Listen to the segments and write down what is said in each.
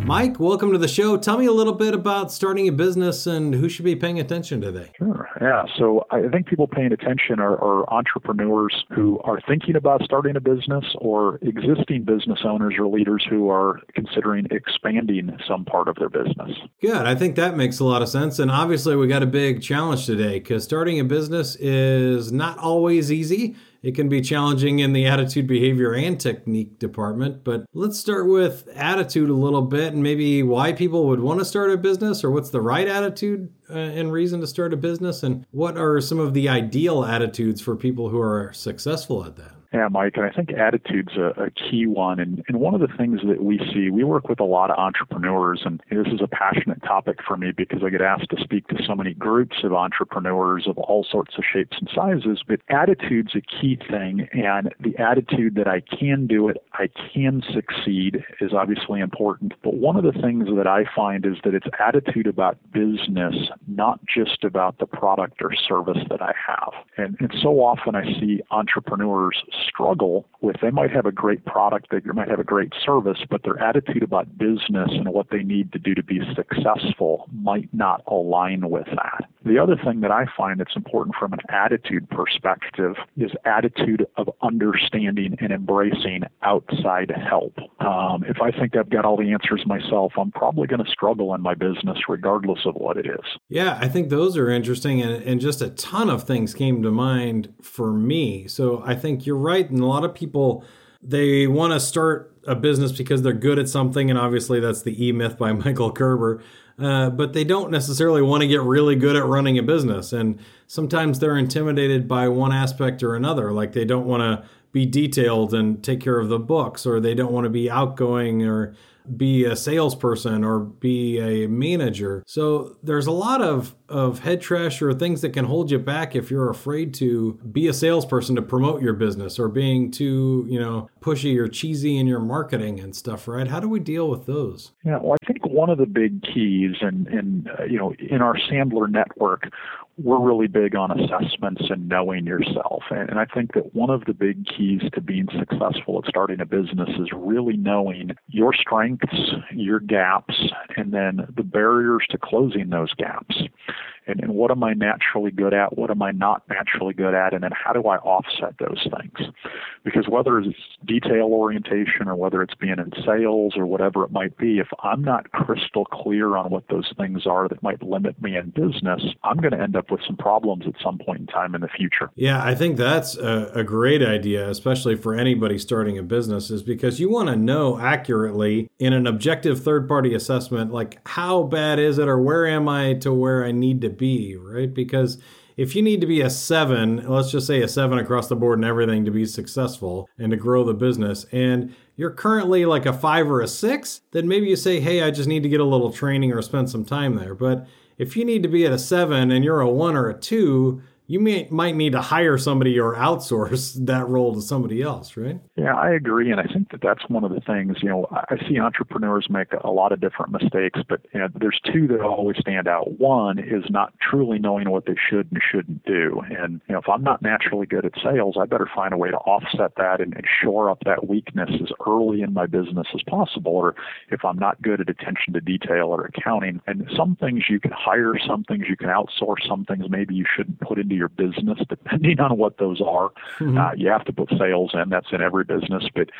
Mike, welcome to the show. Tell me a little bit about starting a business and who should be paying attention today. Sure. Yeah. So I think people paying attention are entrepreneurs who are thinking about starting a business or existing business owners or leaders who are considering expanding some part of their business. Good. I think that makes a lot of sense. And obviously, we got a big challenge today because starting a business is not always easy. It can be challenging in the attitude, behavior, and technique department. But let's start with attitude a little bit and maybe why people would want to start a business or what's the right attitude and reason to start a business. And what are some of the ideal attitudes for people who are successful at that? Yeah, Mike, and I think attitude's a key one. And one of the things that we see, we work with a lot of entrepreneurs, and this is a passionate topic for me because I get asked to speak to so many groups of entrepreneurs of all sorts of shapes and sizes. But attitude's a key thing, and the attitude that I can do it, I can succeed is obviously important. But one of the things that I find is that it's attitude about business, not just about the product or service that I have. And so often I see entrepreneurs struggle with, they might have a great product, they might have a great service, but their attitude about business and what they need to do to be successful might not align with that. The other thing that I find that's important from an attitude perspective is attitude of understanding and embracing outside help. If I think I've got all the answers myself, I'm probably going to struggle in my business regardless of what it is. Yeah, I think those are interesting, and just a ton of things came to mind for me. So I think you're right, and a lot of people, they want to start a business because they're good at something, and obviously that's the E-Myth by Michael Gerber, but they don't necessarily want to get really good at running a business, and sometimes they're intimidated by one aspect or another, like they don't want to be detailed and take care of the books, or they don't want to be outgoing or be a salesperson or be a manager. So there's a lot of head trash or things that can hold you back if you're afraid to be a salesperson to promote your business or being too, pushy or cheesy in your marketing and stuff, right? How do we deal with those? Yeah, well, I think one of the big keys in our Sandler network, we're really big on assessments and knowing yourself. And I think that one of the big keys to being successful at starting a business is really knowing your strengths, your gaps, and then the barriers to closing those gaps. And what am I naturally good at? What am I not naturally good at? And then how do I offset those things? Because whether it's detail orientation or whether it's being in sales or whatever it might be, if I'm not crystal clear on what those things are that might limit me in business, I'm going to end up with some problems at some point in time in the future. Yeah, I think that's a great idea, especially for anybody starting a business, is because you want to know accurately in an objective third-party assessment, like how bad is it or where am I to where I need to be, right? Because if you need to be a 7, let's just say a 7 across the board and everything to be successful and to grow the business, and you're currently like a 5 or a 6, then maybe you say, hey, I just need to get a little training or spend some time there. But if you need to be at a 7 and you're a 1 or a 2, you might need to hire somebody or outsource that role to somebody else, right? Yeah, I agree. And I think that that's one of the things, I see entrepreneurs make a lot of different mistakes, but there's two that always stand out. One is not truly knowing what they should and shouldn't do. And, if I'm not naturally good at sales, I better find a way to offset that and shore up that weakness as early in my business as possible. Or if I'm not good at attention to detail or accounting, and some things you can hire, some things you can outsource, some things maybe you shouldn't put into your business, depending on what those are. You have to put sales in. That's in every business. But,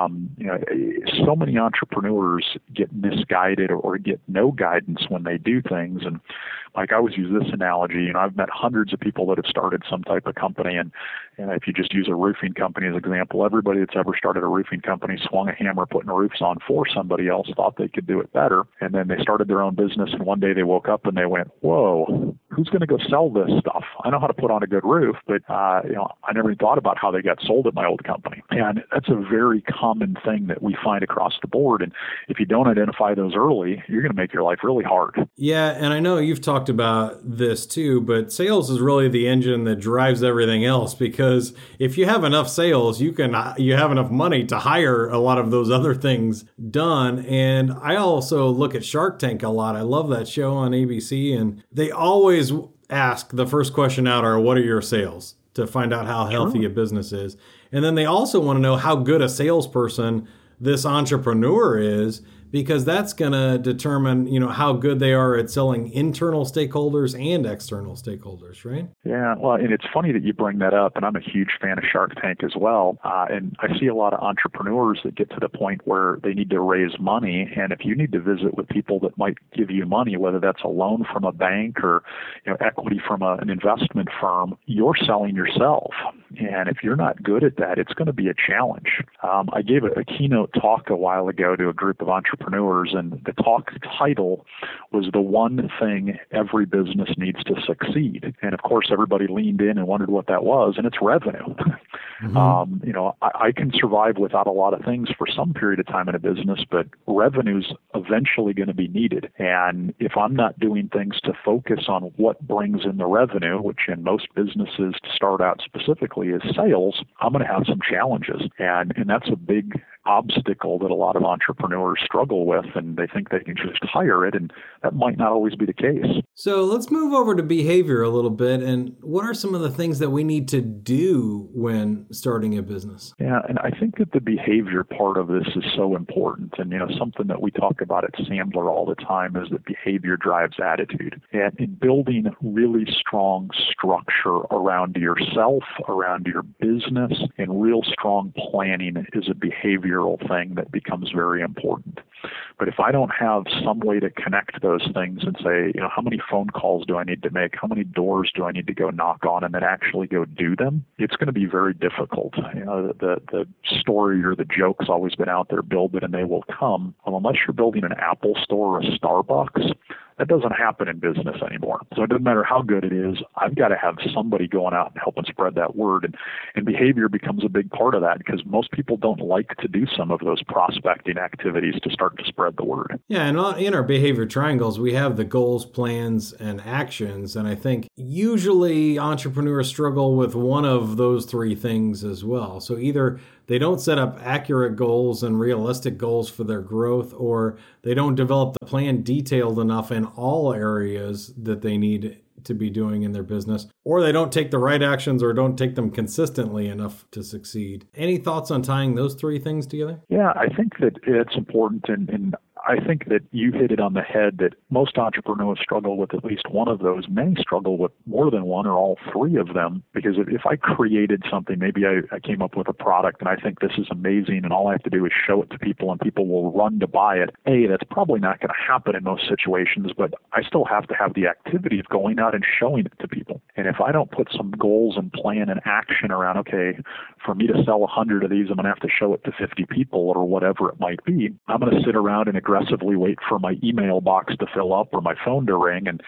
so many entrepreneurs get misguided or get no guidance when they do things. And like I always use this analogy, I've met hundreds of people that have started some type of company. And if you just use a roofing company as an example, everybody that's ever started a roofing company swung a hammer putting roofs on for somebody else, thought they could do it better. And then they started their own business. And one day they woke up and they went, whoa, who's going to go sell this stuff? I know how to put on a good roof, but I never even thought about how they got sold at my old company. And that's a very common thing that we find across the board. And if you don't identify those early, you're going to make your life really hard. Yeah, and I know you've talked about this too, but sales is really the engine that drives everything else, because if you have enough sales, you have enough money to hire a lot of those other things done. And I also look at Shark Tank a lot. I love that show on ABC, and they always ask the first question out are, what are your sales? To find out how healthy a business is. And then they also want to know how good a salesperson this entrepreneur is, because that's going to determine, how good they are at selling internal stakeholders and external stakeholders, right? Yeah, well, and it's funny that you bring that up, and I'm a huge fan of Shark Tank as well. And I see a lot of entrepreneurs that get to the point where they need to raise money, and if you need to visit with people that might give you money, whether that's a loan from a bank or equity from an investment firm, you're selling yourself. And if you're not good at that, it's going to be a challenge. I gave a keynote talk a while ago to a group of entrepreneurs, and the talk title was "The One Thing Every Business Needs to Succeed." And of course, everybody leaned in and wondered what that was, and it's revenue. I can survive without a lot of things for some period of time in a business, but revenue's eventually going to be needed. And if I'm not doing things to focus on what brings in the revenue, which in most businesses to start out specifically is sales, I'm going to have some challenges. And that's a big obstacle that a lot of entrepreneurs struggle with, and they think they can just hire it, and that might not always be the case. So let's move over to behavior a little bit. And what are some of the things that we need to do when starting a business? Yeah, and I think that the behavior part of this is so important. And, something that we talk about at Sandler all the time is that behavior drives attitude. And in building really strong structure around yourself, around your business, and real strong planning is a behavioral thing that becomes very important. But if I don't have some way to connect those things and say, how many phone calls do I need to make? How many doors do I need to go knock on and then actually go do them? It's going to be very difficult. The story or the joke's always been out there, build it and they will come. Well, unless you're building an Apple store or a Starbucks, that doesn't happen in business anymore. So it doesn't matter how good it is. I've got to have somebody going out and helping spread that word. And behavior becomes a big part of that because most people don't like to do some of those prospecting activities to start to spread the word. Yeah, and in our behavior triangles, we have the goals, plans, and actions. And I think usually entrepreneurs struggle with one of those three things as well. So either they don't set up accurate goals and realistic goals for their growth, or they don't develop the plan detailed enough in all areas that they need to be doing in their business, or they don't take the right actions or don't take them consistently enough to succeed. Any thoughts on tying those three things together? Yeah, I think that it's important, and I think that you hit it on the head that most entrepreneurs struggle with at least one of those. Many struggle with more than one or all three of them, because if I created something, maybe I came up with a product and I think this is amazing and all I have to do is show it to people and people will run to buy it. That's probably not going to happen in most situations, but I still have to have the activity of going out and showing it to people. And if I don't put some goals and plan and action around, okay, for me to sell 100 of these, I'm going to have to show it to 50 people or whatever it might be. I'm going to sit around and aggressively wait for my email box to fill up or my phone to ring, and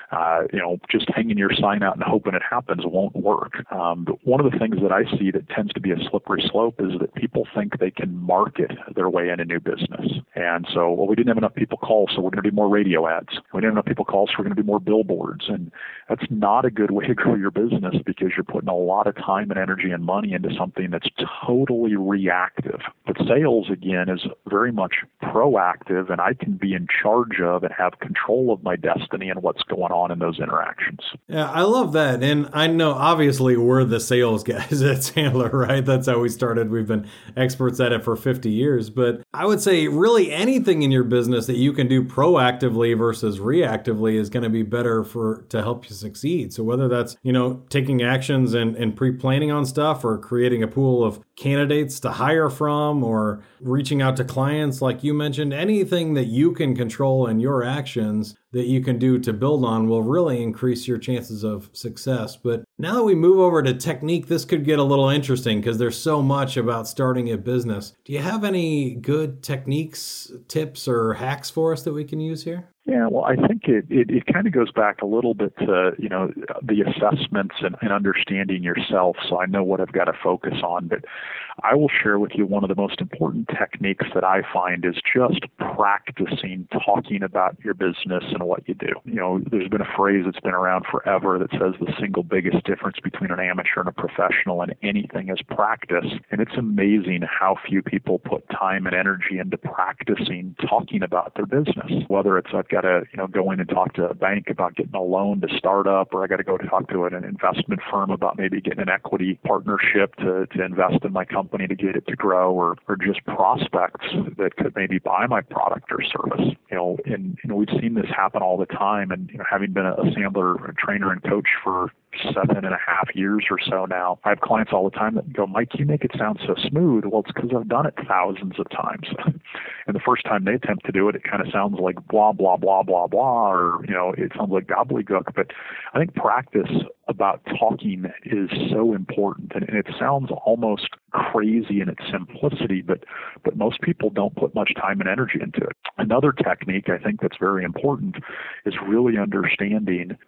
just hanging your sign out and hoping it happens won't work. But one of the things that I see that tends to be a slippery slope is that people think they can market their way into new business. And so, we didn't have enough people call, so we're going to do more radio ads. We didn't have enough people call, so we're going to do more billboards. And that's not a good way to grow your business, because you're putting a lot of time and energy and money into something that's totally reactive. But sales, again, is very much proactive, and I can be in charge of and have control of my destiny and what's going on in those interactions. Yeah, I love that. And I know obviously we're the sales guys at Sandler, right? That's how we started. We've been experts at it for 50 years. But I would say really anything in your business that you can do proactively versus reactively is going to be better to help you succeed. So whether that's, taking actions and pre-planning on stuff, or creating a pool of candidates to hire from, or reaching out to clients like you mentioned, anything that you can control in your actions that you can do to build on will really increase your chances of success. But now that we move over to technique, this could get a little interesting because there's so much about starting a business. Do you have any good techniques, tips, or hacks for us that we can use here? Yeah, well, I think it kind of goes back a little bit to, the assessments and understanding yourself, so I know what I've got to focus on. But I will share with you one of the most important techniques that I find is just practicing talking about your business and what you do. There's been a phrase that's been around forever that says the single biggest difference between an amateur and a professional in anything is practice. And it's amazing how few people put time and energy into practicing talking about their business, whether it's I've got to go in and talk to a bank about getting a loan to start up, or I got to go talk to an investment firm about maybe getting an equity partnership to invest in my company. company to get it to grow, or just prospects that could maybe buy my product or service. And we've seen this happen all the time. And having been a Sandler trainer and coach for 7.5 years or so now, I have clients all the time that go, Mike, you make it sound so smooth. Well, it's because I've done it thousands of times. And the first time they attempt to do it, it kind of sounds like blah, blah, blah, blah, blah, or, it sounds like gobbledygook. But I think practice about talking is so important. And it sounds almost crazy in its simplicity, but most people don't put much time and energy into it. Another technique I think that's very important is really understanding,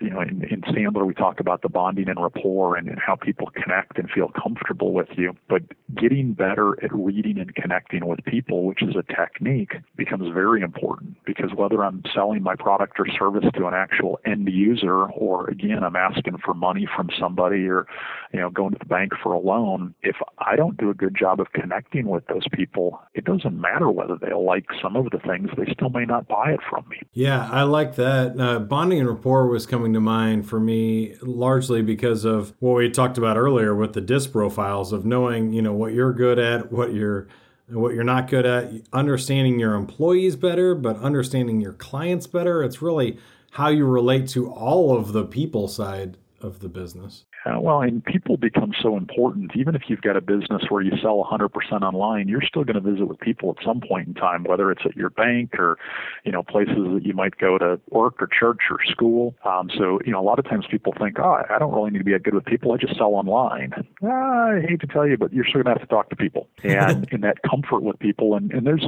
in Sandler we talk about the bonding and rapport and how people connect and feel comfortable with you, but getting better at reading and connecting with people, which is a technique, becomes very important, because whether I'm selling my product or service to an actual end user, or again, I'm asking for money from somebody, or, going to the bank for a loan, if I don't do a good job of connecting with those people, it doesn't matter whether they'll like some of the things, they still may not buy it from me. Yeah, I like that. Bonding and rapport was coming to mind for me largely because of what we talked about earlier with the DISC profiles of knowing, what you're good at, what you're not good at, understanding your employees better, but understanding your clients better. It's really how you relate to all of the people side of the business. Well, and people become so important. Even if you've got a business where you sell 100% online, you're still going to visit with people at some point in time, whether it's at your bank or, places that you might go to work or church or school. So, a lot of times people think, I don't really need to be good with people. I just sell online. I hate to tell you, but you're still going to have to talk to people and in that comfort with people. And there's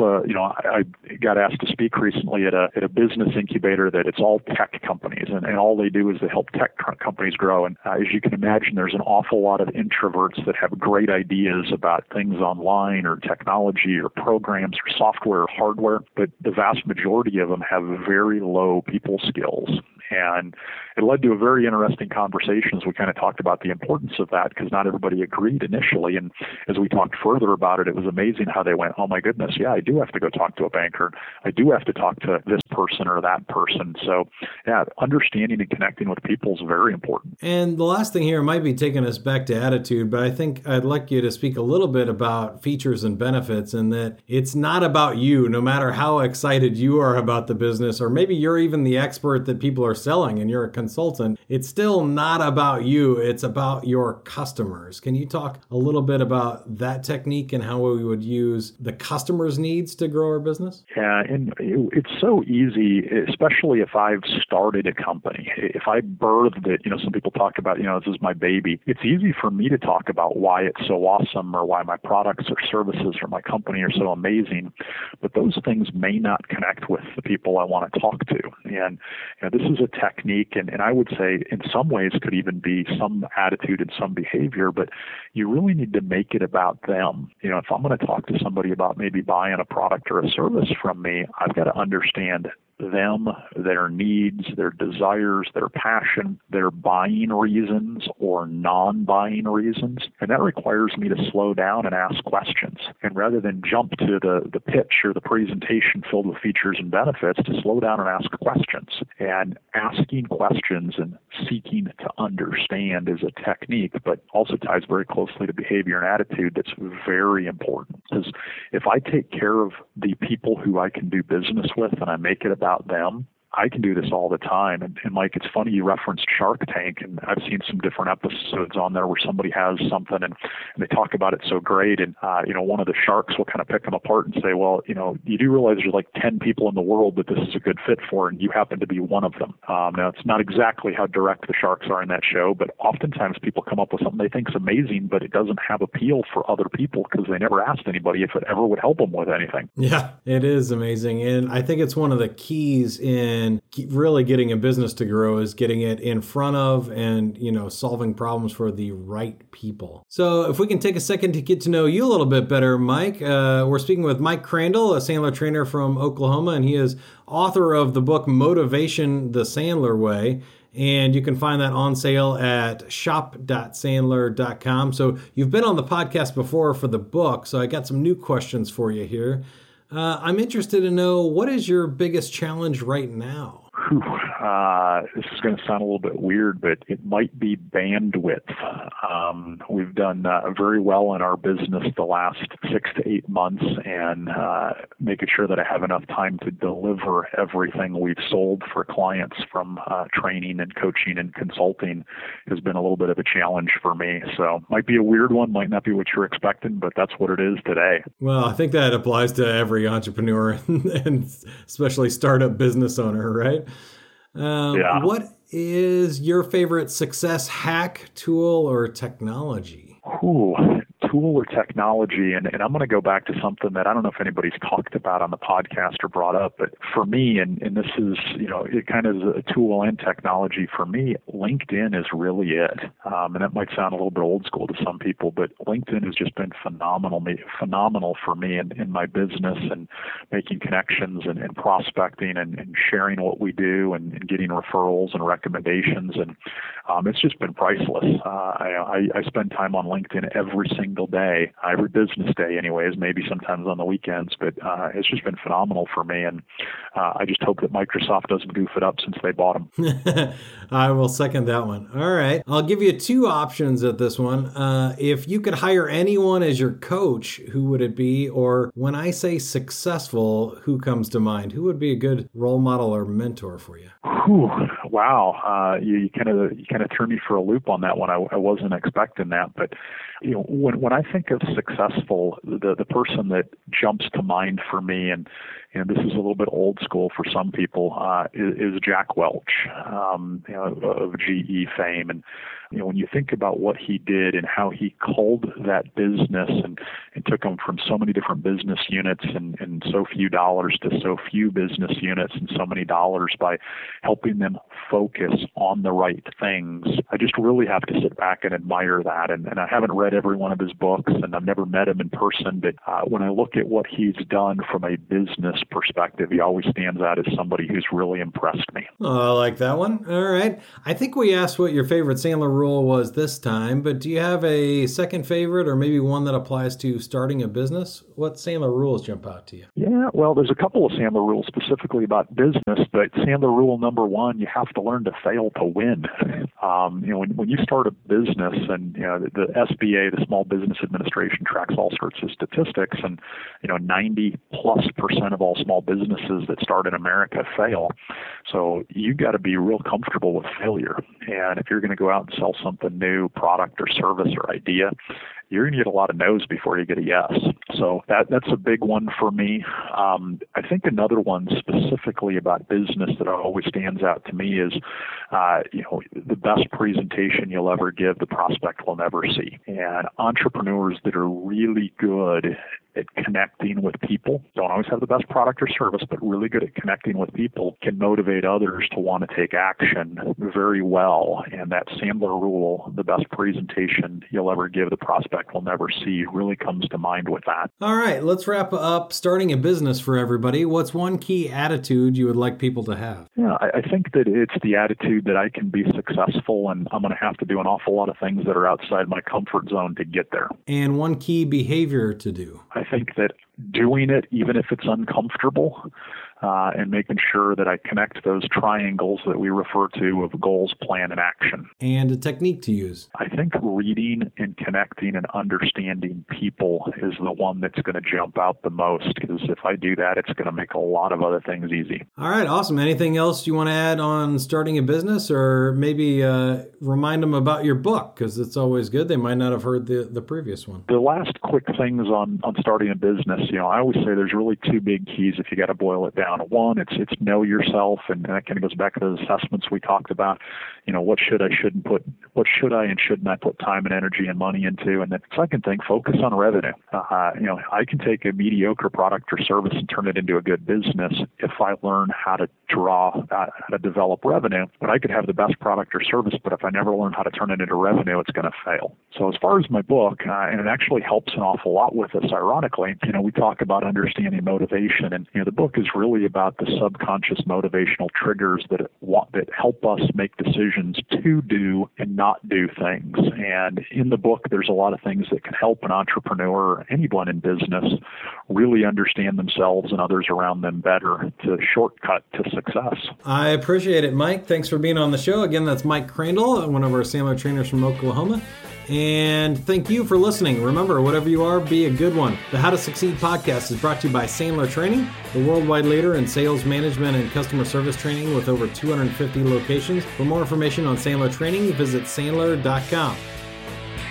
I got asked to speak recently at a business incubator that it's all tech companies, and all they do is they help tech companies grow. And as you can imagine, there's an awful lot of introverts that have great ideas about things online or technology or programs or software or hardware, but the vast majority of them have very low people skills. And it led to a very interesting conversation as we kind of talked about the importance of that, because not everybody agreed initially. And as we talked further about it, it was amazing how they went, oh my goodness, yeah, I do have to go talk to a banker. I do have to talk to this person or that person. So yeah, understanding and connecting with people is very important. And the last thing here might be taking us back to attitude, but I think I'd like you to speak a little bit about features and benefits, and that it's not about you, no matter how excited you are about the business, or maybe you're even the expert that people are selling and you're a consultant. It's still not about you. It's about your customers. Can you talk a little bit about that technique and how we would use the customer's needs to grow our business? Yeah, and it's so easy, especially if I've started a company. If I birthed it, some people talk about, this is my baby. It's easy for me to talk about why it's so awesome, or why my products or services or my company are so amazing, but those things may not connect with the people I want to talk to. And this is a technique, and I would say in some ways could even be some attitude and some behavior, but you really need to make it about them. If I'm going to talk to somebody about maybe buying a product or a service from me, I've got to understand them, their needs, their desires, their passion, their buying reasons or non-buying reasons. And that requires me to slow down and ask questions. And rather than jump to the pitch or the presentation filled with features and benefits, to slow down and ask questions. And asking questions and seeking to understand is a technique, but also ties very closely to behavior and attitude that's very important. Because if I take care of the people who I can do business with and I make it about them, I can do this all the time. And Mike, it's funny you referenced Shark Tank, and I've seen some different episodes on there where somebody has something and they talk about it so great. And, one of the sharks will kind of pick them apart and say, well, you do realize there's like 10 people in the world that this is a good fit for, and you happen to be one of them. Now, it's not exactly how direct the sharks are in that show, but oftentimes people come up with something they think is amazing, but it doesn't have appeal for other people because they never asked anybody if it ever would help them with anything. Yeah, it is amazing. And I think it's one of the keys in really getting a business to grow is getting it in front of and, solving problems for the right people. So if we can take a second to get to know you a little bit better, Mike, we're speaking with Mike Crandall, a Sandler trainer from Oklahoma, and he is author of the book Motivation the Sandler Way. And you can find that on sale at shop.sandler.com. So you've been on the podcast before for the book, so I got some new questions for you here. I'm interested to know, what is your biggest challenge right now? This is going to sound a little bit weird, but it might be bandwidth. We've done very well in our business the last 6 to 8 months, and making sure that I have enough time to deliver everything we've sold for clients from training and coaching and consulting has been a little bit of a challenge for me. So might be a weird one, might not be what you're expecting, but that's what it is today. Well, I think that applies to every entrepreneur and especially startup business owner, right? Yeah. What is your favorite success hack, tool, or technology? Tool or technology, and I'm going to go back to something that I don't know if anybody's talked about on the podcast or brought up, but for me, and this is, it kind of is a tool and technology for me, LinkedIn is really it. And that might sound a little bit old school to some people, but LinkedIn has just been phenomenal for me in my business and making connections and prospecting and sharing what we do and getting referrals and recommendations. And it's just been priceless. I spend time on LinkedIn every single day, every business day anyways, maybe sometimes on the weekends, but it's just been phenomenal for me. And I just hope that Microsoft doesn't goof it up since they bought them. I will second that one. All right. I'll give you 2 options at this one. If you could hire anyone as your coach, who would it be? Or when I say successful, who comes to mind? Who would be a good role model or mentor for you? Wow. You kind of threw me for a loop on that one. I wasn't expecting that, but when I think of successful, the person that jumps to mind for me, and this is a little bit old school for some people, is Jack Welch, of GE fame. And when you think about what he did and how he culled that business and took them from so many different business units and so few dollars to so few business units and so many dollars by helping them focus on the right things, I just really have to sit back and admire that. And I haven't read every one of his books, and I've never met him in person, but when I look at what he's done from a business perspective, he always stands out as somebody who's really impressed me. Oh, I like that one. All right. I think we asked what your favorite Sandler rule was this time, but do you have a second favorite or maybe one that applies to starting a business? What Sandler rules jump out to you? Yeah, well, there's a couple of Sandler rules specifically about business, but Sandler rule number 1, you have to learn to fail to win. When you start a business, and the SBA, the Small Business Administration, tracks all sorts of statistics, and 90+% of all small businesses that start in America fail. So you got to be real comfortable with failure. And if you're going to go out and sell something new, product or service or idea, you're going to get a lot of no's before you get a yes. So that's a big one for me. I think another one specifically about business that always stands out to me is, the best presentation you'll ever give, the prospect will never see. And entrepreneurs that are really good at connecting with people, don't always have the best product or service, but really good at connecting with people, can motivate others to want to take action very well. And that Sandler rule, the best presentation you'll ever give, the prospect will never see, really comes to mind with that. All right, let's wrap up starting a business for everybody. What's one key attitude you would like people to have? Yeah, I think that it's the attitude that I can be successful, and I'm going to have to do an awful lot of things that are outside my comfort zone to get there. And one key behavior to do? I think that doing it, even if it's uncomfortable, and making sure that I connect those triangles that we refer to of goals, plan, and action. And a technique to use? I think reading and connecting and understanding people is the one that's going to jump out the most, because if I do that, it's going to make a lot of other things easy. All right, awesome. Anything else you want to add on starting a business, or maybe remind them about your book, because it's always good. They might not have heard the previous one. The last quick things on starting a business, I always say there's really 2 big keys if you got to boil it down. One, it's know yourself, and that kind of goes back to those assessments we talked about. What should I and shouldn't I put time and energy and money into? And the second thing, focus on revenue. I can take a mediocre product or service and turn it into a good business if I learn how to develop revenue. But I could have the best product or service, but if I never learn how to turn it into revenue, it's going to fail. So as far as my book, and it actually helps an awful lot with us, ironically, we talk about understanding motivation, and the book is really about the subconscious motivational triggers that help us make decisions to do and not do things. And in the book, there's a lot of things that can help an entrepreneur or anyone in business really understand themselves and others around them better to shortcut to success. I appreciate it, Mike. Thanks for being on the show. Again, that's Mike Crandall, one of our Sandler trainers from Oklahoma. And thank you for listening. Remember, whatever you are, be a good one. The How to Succeed podcast is brought to you by Sandler Training, the worldwide leader in sales management and customer service training with over 250 locations. For more information on Sandler Training, visit sandler.com.